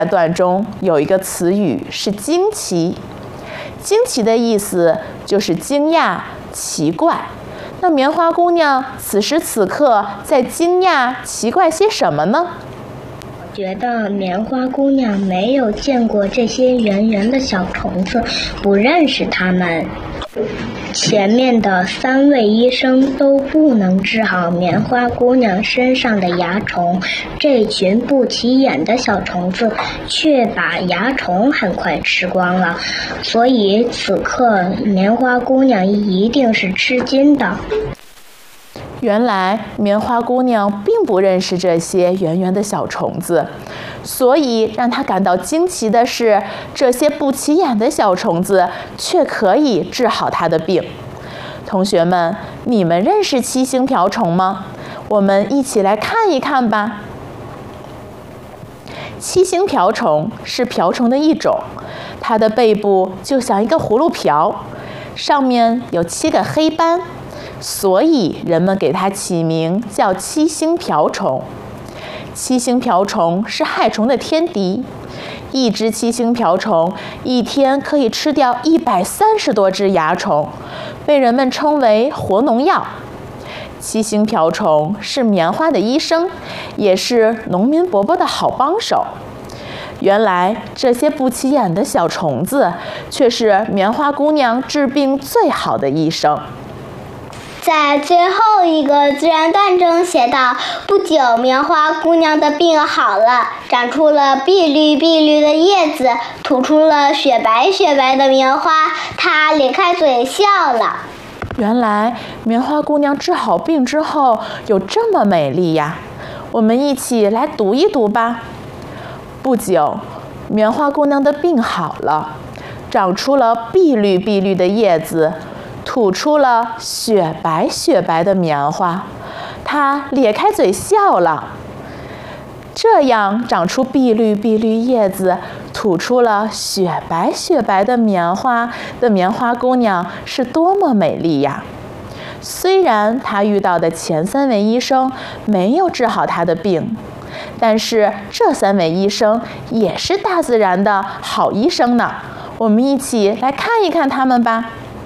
段中有一个词语是惊奇，惊奇的意思就是惊讶、奇怪。那棉花姑娘此时此刻在惊讶、奇怪些什么呢？ 我觉得棉花姑娘没有见过这些圆圆的小虫子，不认识它们。前面的3位医生都不能治好棉花姑娘身上的蚜虫，这群不起眼的小虫子却把蚜虫很快吃光了，所以此刻棉花姑娘一定是吃惊的。 原来棉花姑娘并不认识这些圆圆的小虫子，所以让她感到惊奇的是，这些不起眼的小虫子却可以治好她的病。同学们，你们认识7星瓢虫吗？我们一起来看一看吧。7星瓢虫是瓢虫的一种，它的背部就像一个葫芦瓢，上面有7个黑斑，所以人们给它起名叫7星瓢虫。7星瓢虫是害虫的天敌，一只7星瓢虫一天可以吃掉130多只蚜虫，被人们称为活农药。7星瓢虫是棉花的医生，也是农民伯伯的好帮手。原来这些不起眼的小虫子却是棉花姑娘治病最好的医生。 在最后一个自然段中写道，不久棉花姑娘的病好了，长出了碧绿碧绿的叶子，吐出了雪白雪白的棉花，她咧开嘴笑了。 原来棉花姑娘治好病之后有这么美丽呀，我们一起来读一读吧。不久棉花姑娘的病好了，长出了碧绿碧绿的叶子，吐出了雪白雪白的棉花，她咧开嘴笑了。这样长出碧绿碧绿叶子，吐出了雪白雪白的棉花的棉花姑娘是多么美丽呀！虽然她遇到的前3位医生没有治好她的病，但是这3位医生也是大自然的好医生呢。我们一起来看一看他们吧。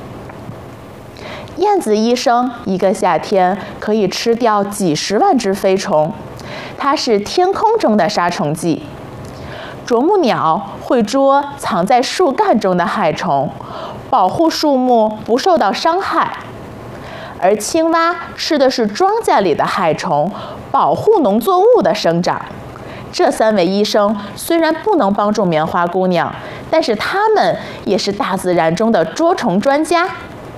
燕子医生一个夏天可以吃掉几十万只飞虫，它是天空中的杀虫剂。啄木鸟会捉藏在树干中的害虫，保护树木不受到伤害。而青蛙吃的是庄稼里的害虫，保护农作物的生长。这3位医生虽然不能帮助棉花姑娘，但是他们也是大自然中的捉虫专家。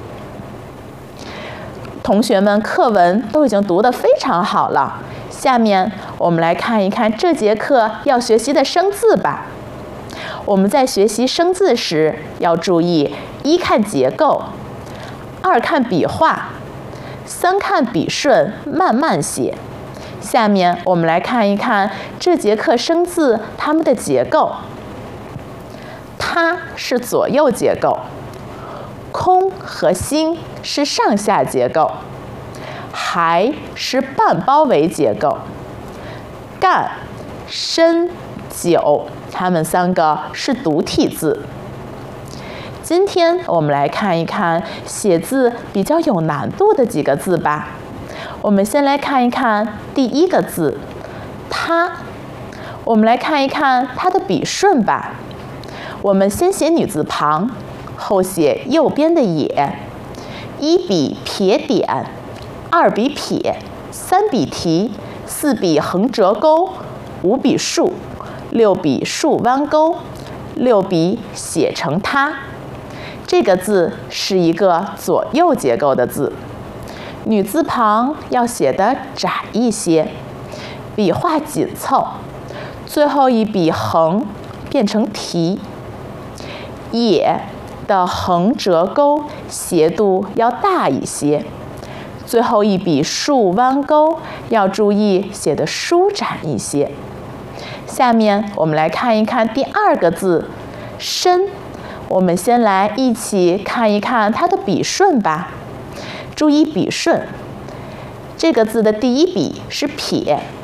同学们课文都已经读得非常好了，下面我们来看一看这节课要学习的生字吧。我们在学习生字时要注意：1看结构，2看笔画，3看笔顺，慢慢写。下面我们来看一看这节课生字它们的结构。它是左右结构，空和心是上下结构，还是半包围结构，干、申、九它们3个是独体字。今天我们来看一看写字比较有难度的几个字吧。我们先来看一看第1个字它，我们来看一看它的笔顺吧。我们先写女字旁，后写右边的也，1笔撇点，2笔撇，3笔提，4笔横折钩，5笔竖，6笔竖弯钩，6笔写成它。这个字是一个左右结构的字，女字旁要写得窄一些，笔画紧凑，最后一笔横变成提。也的横折钩斜度要大一些，最后一笔竖弯钩要注意写得舒展一些。下面我们来看一看第2个字申，我们先来一起看一看它的笔顺吧。注意笔顺，这个字的第1笔是撇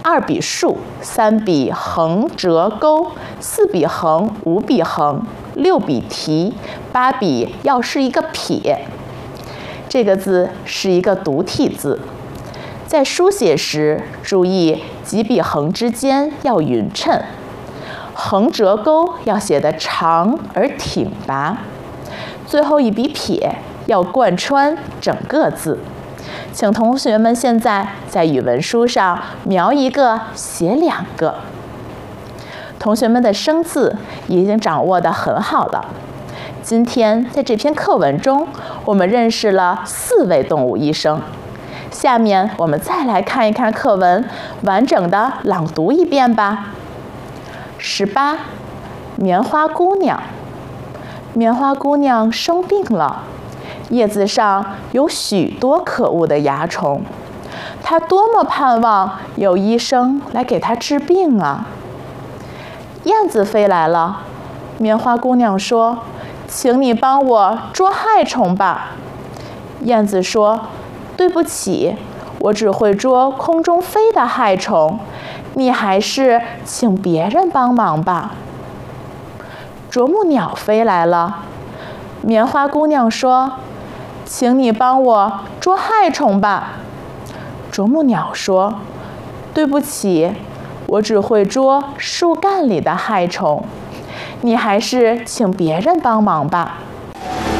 2笔竖，3笔横折钩，4笔横，5笔横，6笔提，8笔要是一个撇。这个字是一个独体字，在书写时注意几笔横之间要匀称，横折钩要写得长而挺拔，最后一笔撇要贯穿整个字。请同学们现在在语文书上描一个，写2个。同学们的生字已经掌握得很好了。今天在这篇课文中，我们认识了4位动物医生。下面我们再来看一看课文，完整的朗读一遍吧。18，棉花姑娘。棉花姑娘生病了，叶子上有许多可恶的蚜虫，她多么盼望有医生来给她治病啊！燕子飞来了，棉花姑娘说：“请你帮我捉害虫吧。”燕子说：“对不起，我只会捉空中飞的害虫，你还是请别人帮忙吧。”啄木鸟飞来了，棉花姑娘说：“请你帮我捉害虫吧。”啄木鸟说：“对不起，我只会捉树干里的害虫，你还是请别人帮忙吧。”